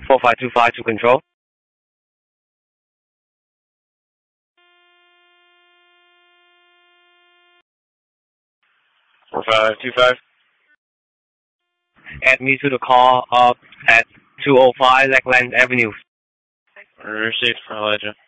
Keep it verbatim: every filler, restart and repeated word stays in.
four five two five to control. four five two five. Add me to the call up at two oh five Lakeland Avenue. Received, I'll let you.